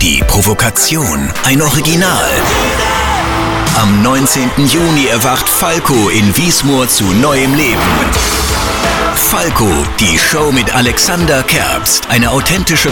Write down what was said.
Die Provokation, ein Original. Am 19. Juni erwacht Falco in Wiesmoor zu neuem Leben. Falco, die Show mit Alexander Kerbst. Eine authentische